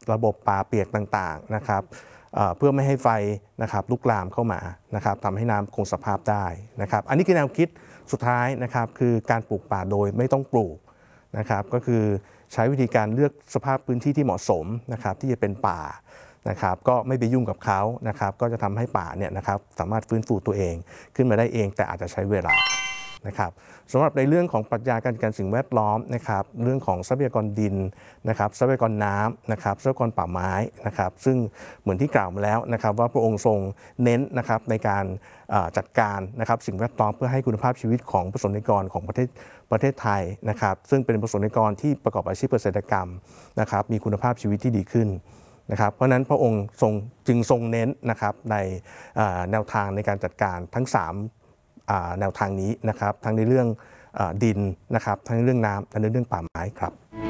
ระบบป่าเปียกต่างๆนะครับเพื่อไม่ให้ไฟนะครับลุกลามเข้ามานะครับทำให้น้ำคงสภาพได้นะครับอันนี้คือแนวคิดสุดท้ายนะครับคือการปลูกป่าโดยไม่ต้องปลูกนะครับก็คือใช้วิธีการเลือกสภาพพื้นที่ที่เหมาะสมนะครับที่จะเป็นป่านะครับก็ไม่ไปยุ่งกับเขานะครับก็จะทำให้ป่าเนี่ยนะครับสามารถฟื้นฟูตัวเองขึ้นมาได้เองแต่อาจจะใช้เวลานะครับสำหรับในเรื่องของปรัชญาการจัดการสิ่งแวดล้อมนะครับเรื่องของทรัพยากรดินนะครับทรัพยากรน้ำนะครับทรัพยากรป่าไม้นะครับซึ่งเหมือนที่กล่าวมาแล้วนะครับว่าพระองค์ทรงเน้นนะครับในการจัดการนะครับสิ่งแวดล้อมเพื่อให้คุณภาพชีวิตของประสบนิกรของประเทศไทยนะครับซึ่งเป็นประสบนิกรที่ประกอบอาชีพเกษตรกรรมนะครับมีคุณภาพชีวิตที่ดีขึ้นนะครับเพราะนั้นพระองค์จึงทรงเน้นนะครับในแนวทางในการจัดการทั้ง3แนวทางนี้นะครับทั้งในเรื่องดินนะครับทั้งในเรื่องน้ำและในเรื่องป่าไม้ครับ